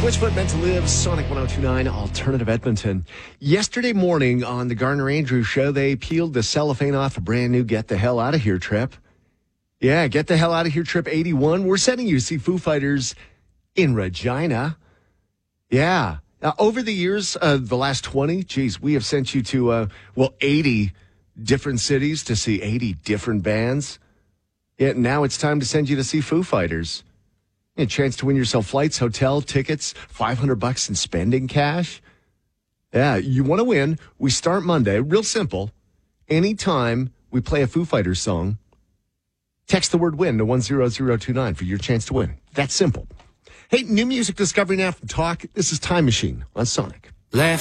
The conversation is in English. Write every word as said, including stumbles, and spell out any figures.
Switchfoot, Meant to Live, Sonic one oh two point nine, Alternative Edmonton. Yesterday morning on the Garner Andrews Show, they peeled the cellophane off a brand new Get the Hell Out of Here trip. Yeah, Get the Hell Out of Here trip eighty-one. We're sending you to see Foo Fighters in Regina. Yeah. Uh, over the years, uh, the last twenty, geez, we have sent you to, uh, well, eighty different cities to see eighty different bands. Yeah, now it's time to send you to see Foo Fighters. A chance to win yourself flights, hotel, tickets, five hundred bucks in spending cash. Yeah, you want to win. We start Monday. Real simple. Anytime we play a Foo Fighters song, text the word win to one zero zero two nine for your chance to win. That's simple. Hey, new music discovery now from Talk. This is Time Machine on Sonic. Laugh.